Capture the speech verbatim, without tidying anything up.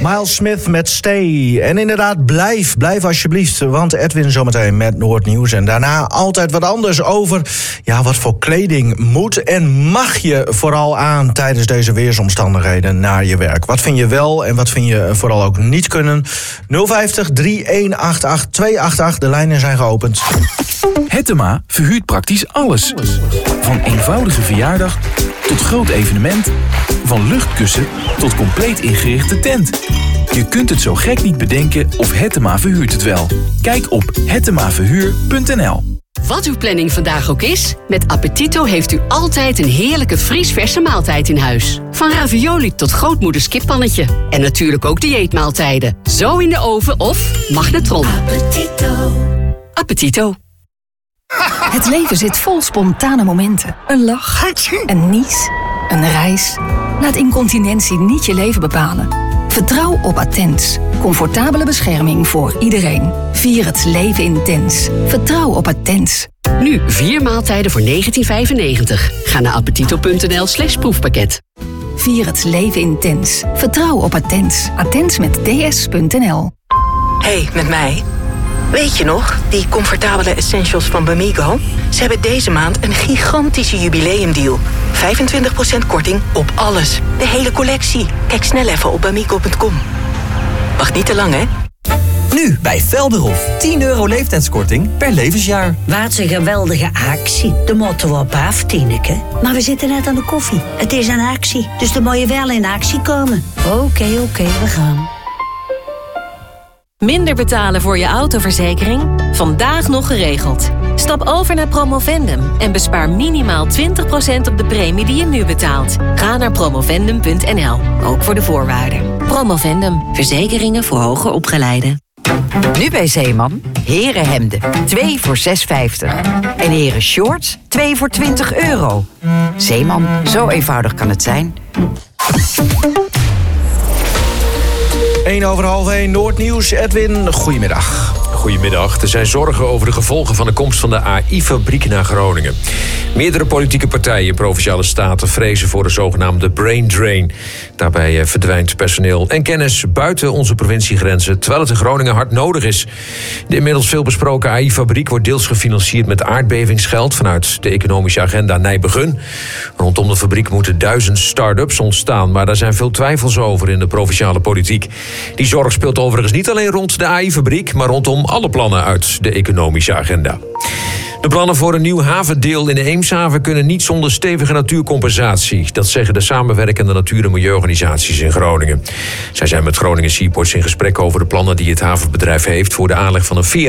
Miles Smith met Stay. En inderdaad, blijf, blijf alsjeblieft. Want Edwin zometeen met Noordnieuws. En daarna altijd wat anders over ja, wat voor kleding moet en mag je vooral aan tijdens deze weersomstandigheden naar je werk. Wat vind je wel en wat vind je vooral ook niet kunnen? nul vijftig, drie een acht acht, twee acht acht. De lijnen zijn geopend. Hettema verhuurt praktisch alles. Van eenvoudige verjaardag tot groot evenement. Van luchtkussen tot compleet ingerichte tent. Je kunt het zo gek niet bedenken of Hettema verhuurt het wel. Kijk op hettema verhuur punt n l. Wat uw planning vandaag ook is, met Appetito heeft u altijd een heerlijke vriesverse maaltijd in huis. Van ravioli tot grootmoeders kippannetje. En natuurlijk ook dieetmaaltijden. Zo in de oven of magnetron. Appetito. Appetito. Het leven zit vol spontane momenten. Een lach, een nies, een reis. Laat incontinentie niet je leven bepalen. Vertrouw op Attens. Comfortabele bescherming voor iedereen. Vier het leven intens. Vertrouw op Attens. Nu vier maaltijden voor negentien vijfennegentig. Ga naar appetito punt n l slash proefpakket. Vier het leven intens. Vertrouw op Attens. Attens met ds punt n l. Hey, met mij. Weet je nog, die comfortabele essentials van Bamigo? Ze hebben deze maand een gigantische jubileumdeal. vijfentwintig procent korting op alles. De hele collectie. Kijk snel even op bamigo punt com. Wacht niet te lang, hè? Nu bij Velderhof. tien euro leeftijdskorting per levensjaar. Wat een geweldige actie. De moeten we op af, Tineke. Maar we zitten net aan de koffie. Het is een actie, dus dan moet je wel in actie komen. Oké, okay, oké, okay, we gaan. Minder betalen voor je autoverzekering? Vandaag nog geregeld. Stap over naar Promovendum en bespaar minimaal twintig procent op de premie die je nu betaalt. Ga naar promovendum punt n l, ook voor de voorwaarden. Promovendum, verzekeringen voor hoger opgeleiden. Nu bij Zeeman, herenhemden, twee voor zes vijftig. En heren shorts, twee voor twintig euro. Zeeman, zo eenvoudig kan het zijn. één over half één, Noordnieuws. Edwin, goedemiddag. Goedemiddag. Er zijn zorgen over de gevolgen van de komst van de A I-fabriek naar Groningen. Meerdere politieke partijen in Provinciale Staten vrezen voor de zogenaamde brain drain. Daarbij verdwijnt personeel en kennis buiten onze provinciegrenzen, terwijl het in Groningen hard nodig is. De inmiddels veel besproken A I-fabriek wordt deels gefinancierd met aardbevingsgeld vanuit de economische agenda Nijbegun. Rondom de fabriek moeten duizend start-ups ontstaan, maar daar zijn veel twijfels over in de provinciale politiek. Die zorg speelt overigens niet alleen rond de A I-fabriek, maar rondom alle plannen uit de economische agenda. De plannen voor een nieuw havendeel in de Eemshaven kunnen niet zonder stevige natuurcompensatie. Dat zeggen de samenwerkende natuur- en milieuorganisaties in Groningen. Zij zijn met Groningen Seaports in gesprek over de plannen die het havenbedrijf heeft voor de aanleg van een